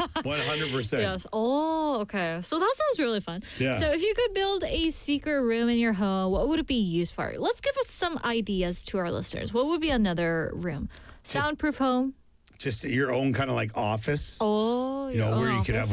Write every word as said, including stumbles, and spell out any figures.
one hundred percent. Yes. Oh, okay. So that sounds really fun. Yeah. So if you could build a secret room in your home, what would it be used for? Let's give us some ideas to our listeners. What would be another room? Soundproof home? Just your own kind of like office. Oh, You know, your where own you could office? have